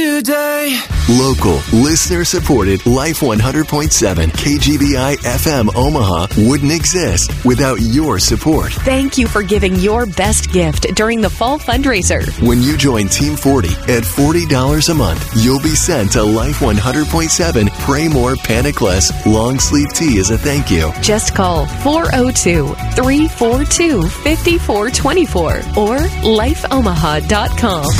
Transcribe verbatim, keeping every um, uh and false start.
Today. Local, listener-supported Life one hundred point seven K G B I F M Omaha wouldn't exist without your support. Thank you for giving your best gift during the fall fundraiser. When you join Team forty at forty dollars a month, you'll be sent a Life one hundred point seven Pray More Panic Less long sleeve tee as a thank you. Just call four oh two, three four two, five four two four or life omaha dot com.